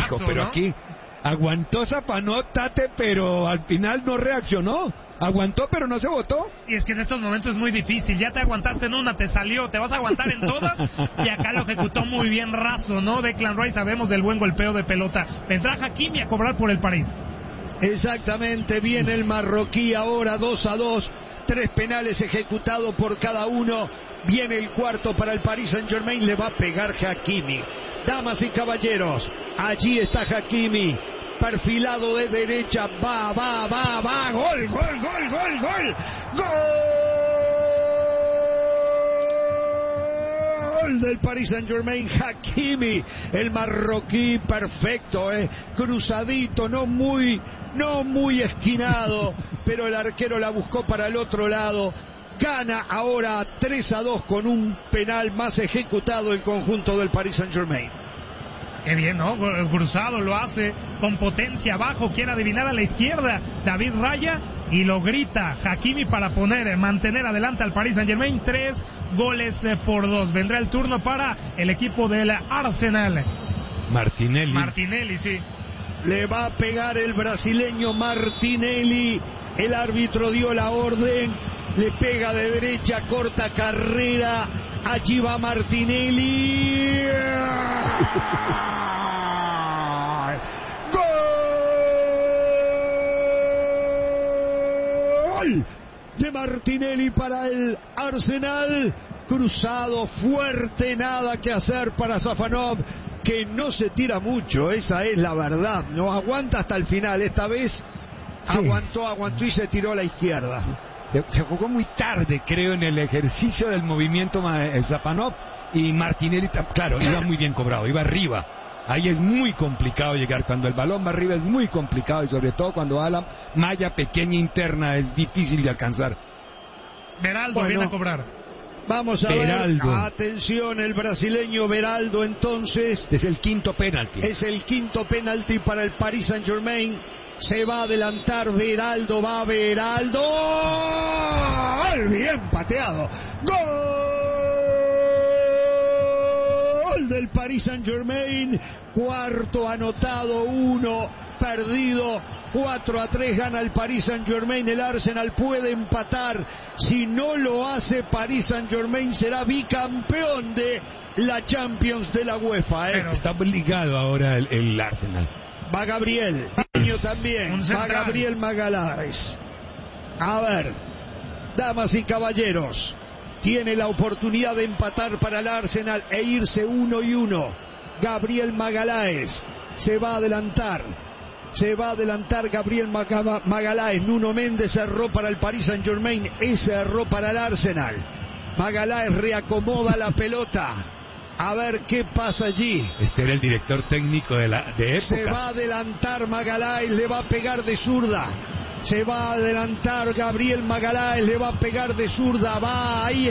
Hijo, pero ¿no? aquí aguantó Zapanov, Tate, pero al final no reaccionó. Aguantó, pero no se botó. Y es que en estos momentos es muy difícil. Ya te aguantaste en una, te salió, te vas a aguantar en todas. Y acá lo ejecutó muy bien Raso, ¿no? Declan Rice, sabemos del buen golpeo de pelota. Vendrá Hakimi a cobrar por el París. Exactamente, viene el marroquí ahora 2-2. 3 penales ejecutados por cada uno. Viene el cuarto para el Paris Saint-Germain. Le va a pegar Hakimi. Damas y caballeros, allí está Hakimi. Perfilado de derecha, va, gol, gol del Paris Saint-Germain. Hakimi, el marroquí, perfecto, cruzadito, no muy esquinado, pero el arquero la buscó para el otro lado. Gana ahora 3-2 con un penal más ejecutado el conjunto del Paris Saint-Germain. Qué bien, ¿no? Cruzado lo hace con potencia abajo, quiere adivinar a la izquierda. David Raya y lo grita Hakimi para mantener adelante al Paris Saint-Germain. 3-2. Vendrá el turno para el equipo del Arsenal. Martinelli, sí. Le va a pegar el brasileño Martinelli. El árbitro dio la orden. Le pega de derecha, corta carrera. Allí va Martinelli. ¡Gol! De Martinelli para el Arsenal. Cruzado, fuerte, nada que hacer para Zafanov, que no se tira mucho, esa es la verdad. No aguanta hasta el final. Esta vez sí. Aguantó y se tiró a la izquierda. Se jugó muy tarde, creo, en el ejercicio del movimiento Zapanov, y Martinelli, claro, iba muy bien cobrado, iba arriba. Ahí es muy complicado llegar. Cuando el balón va arriba es muy complicado, y sobre todo cuando va a la malla pequeña interna es difícil de alcanzar. Beraldo viene a cobrar. Vamos a ver, atención, el brasileño Beraldo entonces. Es el quinto penalti. Es el quinto penalti para el Paris Saint-Germain. Se va a adelantar Beraldo, ¡Gol! Bien pateado. ¡Gol del Paris Saint-Germain! Cuarto anotado, 1 perdido. 4-3 gana el Paris Saint-Germain. El Arsenal puede empatar. Si no lo hace, Paris Saint-Germain será bicampeón de la Champions de la UEFA. Pero está ligado ahora el Arsenal. Va Gabriel también, va Gabriel Magaláes. A ver, damas y caballeros, tiene la oportunidad de empatar para el Arsenal e irse 1-1. Gabriel Magaláes se va a adelantar Gabriel Magaláes. Nuno Méndez cerró para el Paris Saint-Germain, cerró para el Arsenal. Magaláes reacomoda la pelota. A ver qué pasa allí. Este era el director técnico de época. Se va a adelantar Magaláes, le va a pegar de zurda. Se va a adelantar Gabriel Magaláes, le va a pegar de zurda. Va, ahí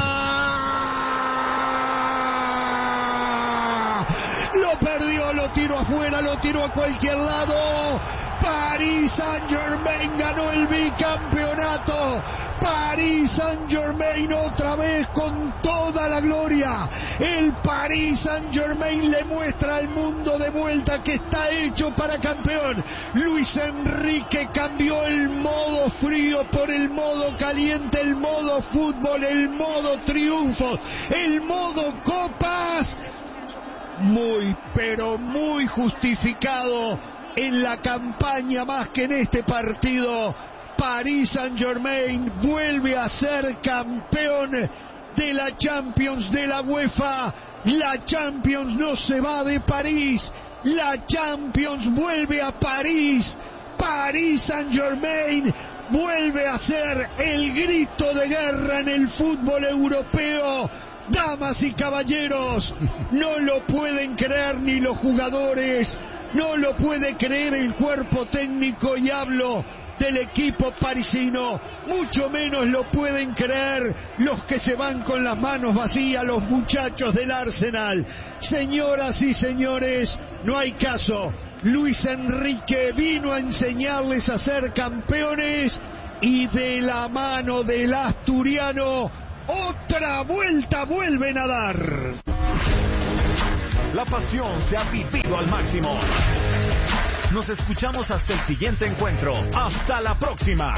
está. Lo perdió, lo tiró afuera, lo tiró a cualquier lado. Paris Saint-Germain ganó el bicampeonato. Paris Saint-Germain otra vez con toda la gloria. El Paris Saint-Germain le muestra al mundo de vuelta que está hecho para campeón. Luis Enrique cambió el modo frío por el modo caliente, el modo fútbol, el modo triunfo, el modo copas. Muy, pero muy justificado en la campaña más que en este partido. Paris Saint-Germain vuelve a ser campeón de la Champions de la UEFA. La Champions no se va de París, la Champions vuelve a París. Paris Saint-Germain vuelve a ser el grito de guerra en el fútbol europeo. Damas y caballeros, no lo pueden creer ni los jugadores, no lo puede creer el cuerpo técnico, y hablo del equipo parisino, mucho menos lo pueden creer los que se van con las manos vacías, los muchachos del Arsenal. Señoras y señores, no hay caso. Luis Enrique vino a enseñarles a ser campeones, y de la mano del asturiano, otra vuelta vuelven a dar. La pasión se ha vivido al máximo. Nos escuchamos hasta el siguiente encuentro. ¡Hasta la próxima!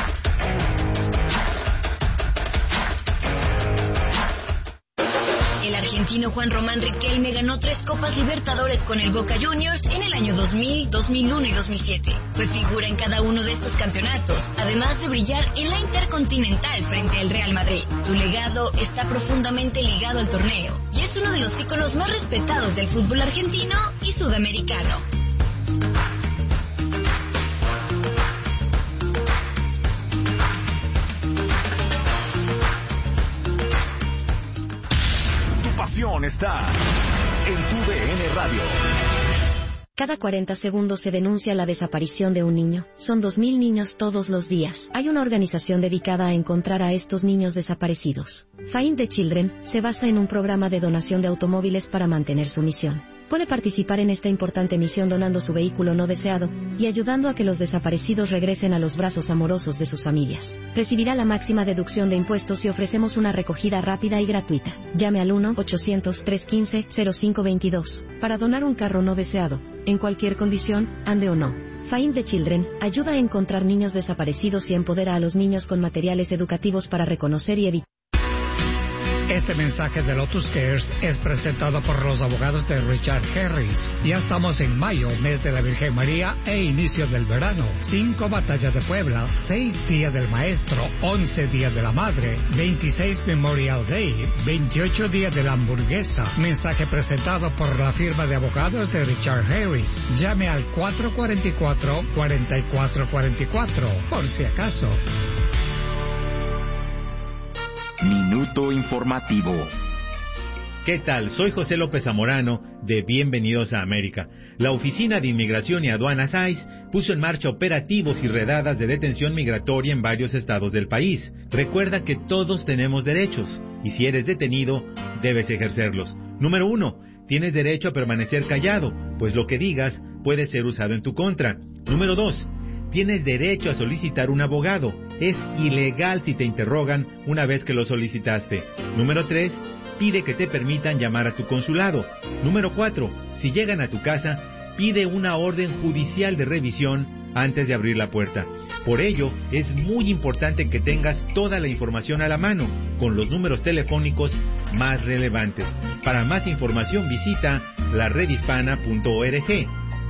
El argentino Juan Román Riquelme ganó 3 Copas Libertadores con el Boca Juniors en el año 2000, 2001 y 2007. Fue figura en cada uno de estos campeonatos, además de brillar en la Intercontinental frente al Real Madrid. Su legado está profundamente ligado al torneo y es uno de los íconos más respetados del fútbol argentino y sudamericano. Está en tu DN Radio. Cada 40 segundos se denuncia la desaparición de un niño. Son 2.000 niños todos los días. Hay una organización dedicada a encontrar a estos niños desaparecidos. Find the Children se basa en un programa de donación de automóviles para mantener su misión. Puede participar en esta importante misión donando su vehículo no deseado y ayudando a que los desaparecidos regresen a los brazos amorosos de sus familias. Recibirá la máxima deducción de impuestos y ofrecemos una recogida rápida y gratuita. Llame al 1-800-315-0522 para donar un carro no deseado, en cualquier condición, ande o no. Find the Children ayuda a encontrar niños desaparecidos y empodera a los niños con materiales educativos para reconocer y evitar. Este mensaje de Lotus Cares es presentado por los abogados de Richard Harris. Ya estamos en mayo, mes de la Virgen María e inicio del verano. 5 batallas de Puebla, 6 días del maestro, 11 días de la madre, 26 Memorial Day, 28 días de la hamburguesa. Mensaje presentado por la firma de abogados de Richard Harris. Llame al 444-4444, por si acaso. Minuto informativo. ¿Qué tal? Soy José López Zamorano de Bienvenidos a América. La Oficina de Inmigración y Aduanas ICE puso en marcha operativos y redadas de detención migratoria en varios estados del país. Recuerda que todos tenemos derechos y si eres detenido, debes ejercerlos. Número 1. Tienes derecho a permanecer callado, pues lo que digas puede ser usado en tu contra. Número 2. Tienes derecho a solicitar un abogado. Es ilegal si te interrogan una vez que lo solicitaste. Número 3. Pide que te permitan llamar a tu consulado. Número 4. Si llegan a tu casa, pide una orden judicial de revisión antes de abrir la puerta. Por ello, es muy importante que tengas toda la información a la mano, con los números telefónicos más relevantes. Para más información visita laredhispana.org.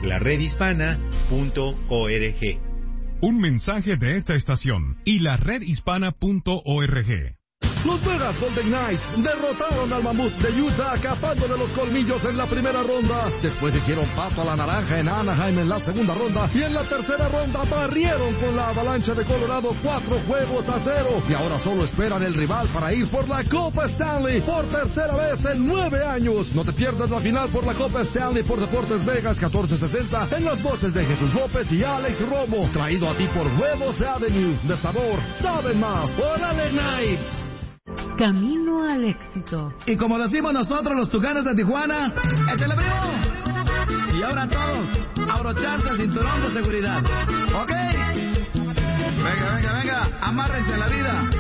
laredhispana.org. Un mensaje de esta estación y la redhispana.org. Los Vegas Golden Knights derrotaron al Mamut de Utah capando de los colmillos en la primera ronda. Después hicieron pato a la naranja en Anaheim en la segunda ronda. Y en la tercera ronda barrieron con la Avalancha de Colorado 4-0. Y ahora solo esperan el rival para ir por la Copa Stanley por tercera vez en 9 años. No te pierdas la final por la Copa Stanley por Deportes Vegas 1460 en las voces de Jesús López y Alex Romo. Traído a ti por Huevos Avenue. De sabor, saben más. ¡Órale, Knights! Camino al éxito. Y como decimos nosotros los Tucanes de Tijuana, ¡échale, primo! Y ahora todos, abrocharse el cinturón de seguridad. ¿Ok? Venga, amárrense en la vida.